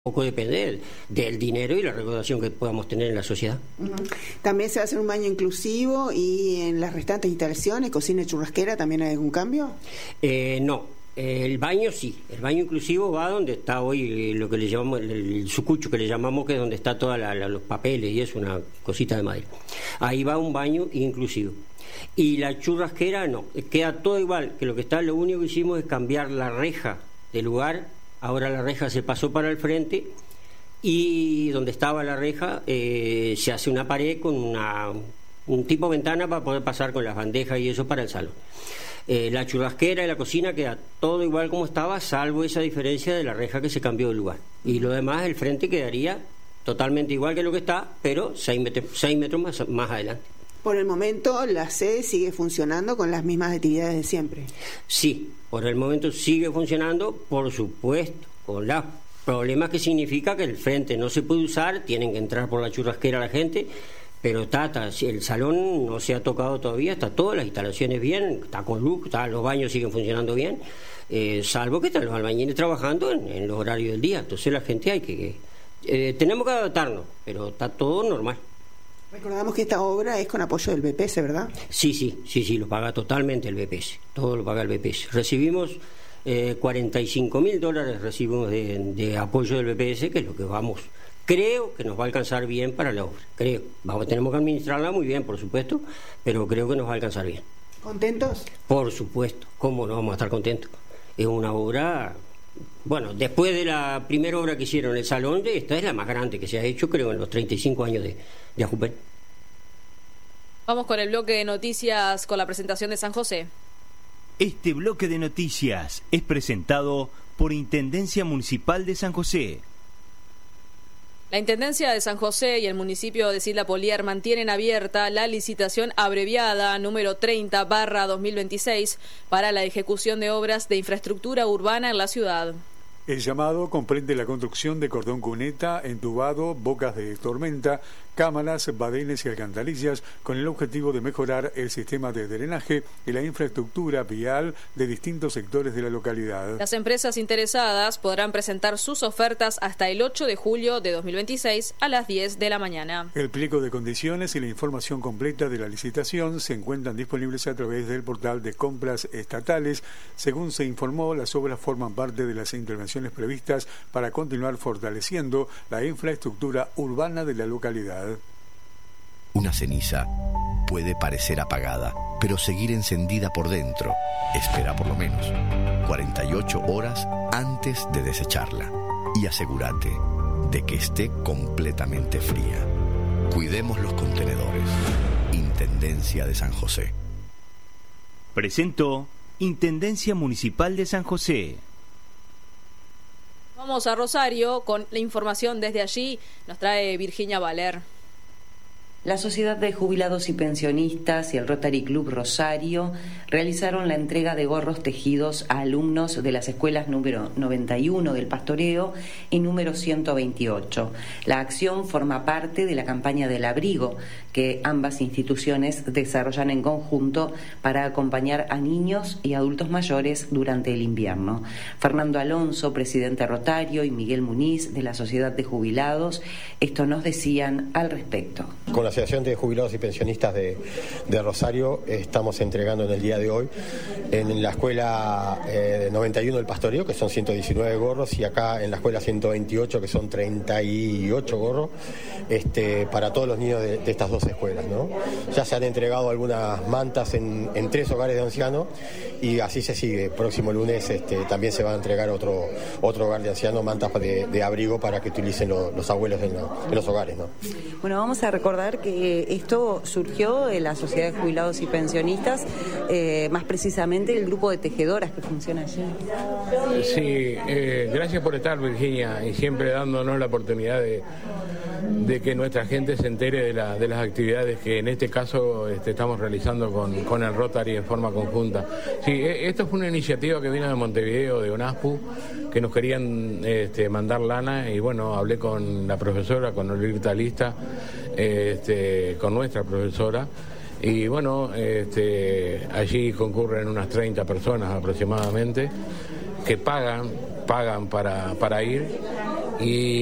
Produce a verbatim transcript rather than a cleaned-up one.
poco depende del dinero y la recaudación que podamos tener en la sociedad. Uh-huh. También se va a hacer un baño inclusivo y en las restantes instalaciones, cocina y churrasquera, ¿también hay algún cambio? Eh, no, el baño sí, el baño inclusivo va donde está hoy lo que le llamamos el, el sucucho, que le llamamos, que es donde está todos los papeles y es una cosita de madera. Ahí va un baño inclusivo. Y la churrasquera no, queda todo igual, que lo que está, lo único que hicimos es cambiar la reja del lugar. Ahora la reja se pasó para el frente y donde estaba la reja eh, se hace una pared con una, un tipo de ventana para poder pasar con las bandejas y eso para el salón. Eh, la churrasquera y la cocina queda todo igual como estaba, salvo esa diferencia de la reja que se cambió de lugar. Y lo demás, el frente quedaría totalmente igual que lo que está, pero seis metros, seis metros más, más adelante. Por el momento, la sede sigue funcionando con las mismas actividades de siempre. Sí, por el momento sigue funcionando, por supuesto, con los problemas que significa que el frente no se puede usar, tienen que entrar por la churrasquera la gente, pero está, está, el salón no se ha tocado todavía, está todas las instalaciones bien, está con luz, está, los baños siguen funcionando bien, eh, salvo que están los albañiles trabajando en, en los horarios del día, entonces la gente hay que... Eh, tenemos que adaptarnos, pero está todo normal. Recordamos que esta obra es con apoyo del B P S, ¿verdad? Sí, sí, sí, sí, lo paga totalmente el B P S, todo lo paga el B P S. Recibimos eh, cuarenta y cinco mil dólares recibimos de, de apoyo del B P S, que es lo que vamos, creo que nos va a alcanzar bien para la obra, creo. Vamos, tenemos que administrarla muy bien, por supuesto, pero creo que nos va a alcanzar bien. ¿Contentos? Por supuesto, ¿cómo no vamos a estar contentos? Es una obra... Bueno, después de la primera obra que hicieron en el salón, esta es la más grande que se ha hecho, creo, en los treinta y cinco años de, de Ajupén. Vamos con el bloque de noticias con la presentación de San José. Este bloque de noticias es presentado por Intendencia Municipal de San José. La Intendencia de San José y el municipio de Silda Polier mantienen abierta la licitación abreviada número treinta barra dos mil veintiséis para la ejecución de obras de infraestructura urbana en la ciudad. El llamado comprende la construcción de cordón cuneta, entubado, bocas de tormenta, cámaras, badenes y alcantarillas, con el objetivo de mejorar el sistema de drenaje y la infraestructura vial de distintos sectores de la localidad. Las empresas interesadas podrán presentar sus ofertas hasta el ocho de julio de dos mil veintiséis a las diez de la mañana. El pliego de condiciones y la información completa de la licitación se encuentran disponibles a través del portal de compras estatales. Según se informó, las obras forman parte de las intervenciones previstas para continuar fortaleciendo la infraestructura urbana de la localidad. Una ceniza puede parecer apagada, pero seguir encendida por dentro. Espera por lo menos cuarenta y ocho horas antes de desecharla y asegúrate de que esté completamente fría. Cuidemos los contenedores. Intendencia de San José. Presentó Intendencia Municipal de San José. Vamos a Rosario con la información desde allí, nos trae Virginia Valer. La Sociedad de Jubilados y Pensionistas y el Rotary Club Rosario realizaron la entrega de gorros tejidos a alumnos de las escuelas número noventa y uno del Pastoreo y número ciento veintiocho. La acción forma parte de la campaña del abrigo que ambas instituciones desarrollan en conjunto para acompañar a niños y adultos mayores durante el invierno. Fernando Alonso, presidente Rotario, y Miguel Muniz de la Sociedad de Jubilados, esto nos decían al respecto. Con la Asociación de Jubilados y Pensionistas de, de Rosario estamos entregando en el día de hoy en la escuela eh, noventa y uno del Pastoreo, que son ciento diecinueve gorros, y acá en la escuela ciento veintiocho, que son treinta y ocho gorros, este, para todos los niños de, de estas dos escuelas, ¿no? Ya se han entregado algunas mantas en, en tres hogares de ancianos y así se sigue. Próximo lunes este, también se va a entregar otro, otro hogar de ancianos, mantas de, de abrigo para que utilicen lo, los abuelos en, lo, en los hogares, ¿no? Bueno, vamos a recordar que esto surgió de la Sociedad de Jubilados y Pensionistas, eh, más precisamente el grupo de tejedoras que funciona allí. Sí, eh, gracias por estar, Virginia, y siempre dándonos la oportunidad de, de que nuestra gente se entere de, la, de las actividades que en este caso este, estamos realizando con, con el Rotary en forma conjunta. Sí, esto fue una iniciativa que vino de Montevideo, de ONASPU, que nos querían este, mandar lana, y bueno, hablé con la profesora, con Olivia Lista, este, con nuestra profesora, y bueno, este, allí concurren unas treinta personas aproximadamente que pagan, pagan para, para ir, Y